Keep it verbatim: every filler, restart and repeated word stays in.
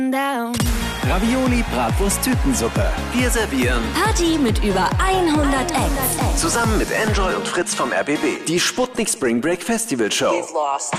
Down. Ravioli, Bratwurst, Tütensuppe. Wir servieren Party mit über hundert Acts. zusammen mit Enjoy und Fritz vom R B B die Sputnik Spring Break Festival Show. He's lost.